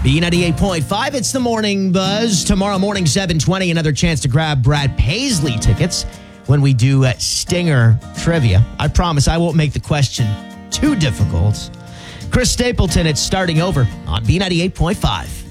B98.5, it's the Morning Buzz. Tomorrow morning, 7:20, another chance to grab Brad Paisley tickets when we do Stinger Trivia. I promise I won't make the question too difficult. Chris Stapleton, it's starting over on B98.5.